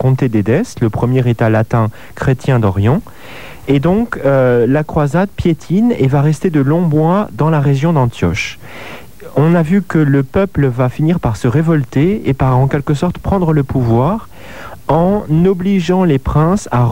comté d'Édesse, le premier État latin chrétien d'Orient. Et donc, la croisade piétine et va rester de longs mois dans la région d'Antioche. On a vu que le peuple va finir par se révolter et par en quelque sorte prendre le pouvoir en obligeant les princes à